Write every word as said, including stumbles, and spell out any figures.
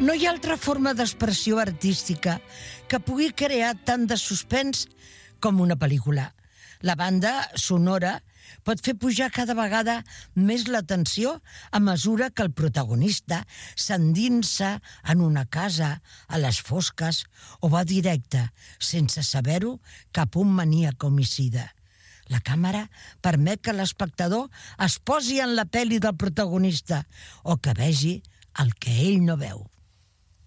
No hi ha altra forma d'expressió artística que pugui crear tant de suspens com una pel·lícula. La banda sonora pot fer pujar cada vegada més la tensió a mesura que el protagonista s'endinsa en una casa, a les fosques, o va directe, sense saber-ho, cap a un maníac homicida. La càmera permet que l'espectador es posi en la pel·li del protagonista o que vegi el que ell no veu.